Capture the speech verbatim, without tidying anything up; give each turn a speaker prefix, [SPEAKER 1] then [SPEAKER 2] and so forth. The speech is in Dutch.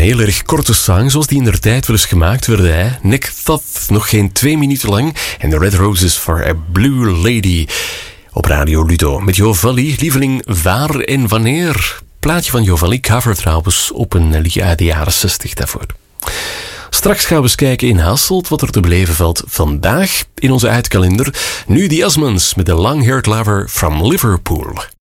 [SPEAKER 1] heel erg korte song, zoals die in der tijd wel eens gemaakt werden. Hè? Nick Thoth, nog geen twee minuten lang. En The Red Roses for a Blue Lady. Op Radio Ludo. Met Jovalli, lieveling Waar en Wanneer. Plaatje van Jovalli, cover trouwens, op een liedje uit de jaren zestig daarvoor. Straks gaan we eens kijken in Hasselt wat er te beleven valt vandaag in onze uitkalender. Nu The Osmonds met The Long-Haired Lover from Liverpool.